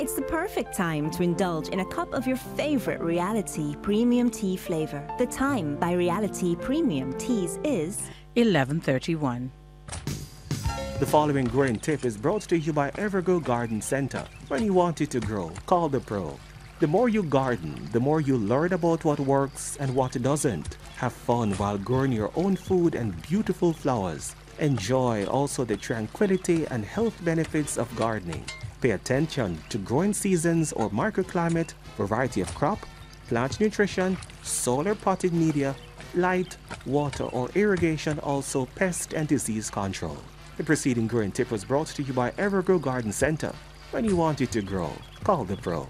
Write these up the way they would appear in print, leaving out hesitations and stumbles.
It's the perfect time to indulge in a cup of your favorite Reality Premium Tea flavor. The time by Reality Premium Teas is 11:31. The following growing tip is brought to you by Evergrow Garden Center. When you want it to grow, call the pro. The more you garden, the more you learn about what works and what doesn't. Have fun while growing your own food and beautiful flowers. Enjoy also the tranquility and health benefits of gardening. Pay attention to growing seasons or microclimate, variety of crop, plant nutrition, solar potted media, light, water or irrigation, also pest and disease control. The preceding growing tip was brought to you by Evergrow Garden Center. When you want it to grow, call the pro.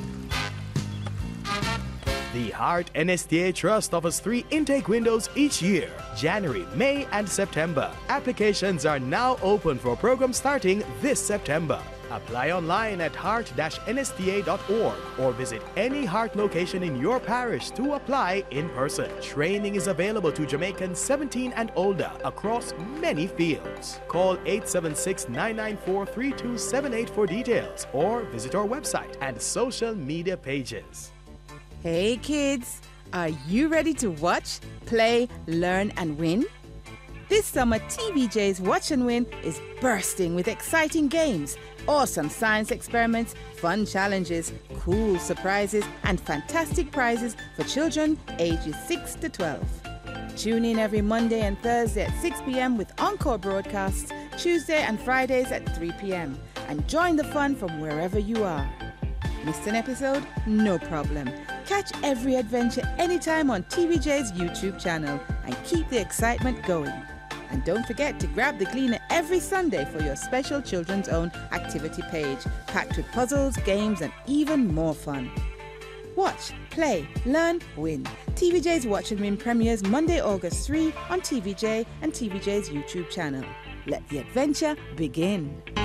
The Heart NSTA Trust offers 3 intake windows each year, January, May, and September. Applications are now open for programs starting this September. Apply online at heart-nsta.org or visit any Heart location in your parish to apply in person. Training is available to Jamaicans 17 and older across many fields. Call 876-994-3278 for details or visit our website and social media pages. Hey kids, are you ready to watch, play, learn and win? This summer, TVJ's Watch and Win is bursting with exciting games, awesome science experiments, fun challenges, cool surprises and fantastic prizes for children ages 6 to 12. Tune in every Monday and Thursday at 6 p.m. with encore broadcasts, Tuesday and Fridays at 3 p.m. and join the fun from wherever you are. Missed an episode? No problem. Catch every adventure anytime on TVJ's YouTube channel and keep the excitement going. And don't forget to grab the Gleaner every Sunday for your special children's own activity page, packed with puzzles, games and even more fun. Watch, play, learn, win. TVJ's Watch and Win premieres Monday, August 3 on TVJ and TVJ's YouTube channel. Let the adventure begin.